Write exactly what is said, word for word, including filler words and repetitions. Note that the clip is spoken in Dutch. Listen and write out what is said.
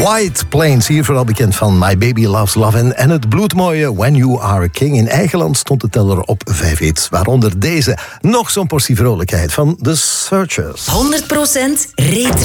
White Plains, hier vooral bekend van My Baby Loves Love. En het bloedmooie When You Are a King. In eigen land stond de teller op vijf hits. Waaronder deze, nog zo'n portie vrolijkheid van The Searchers. honderd procent retro.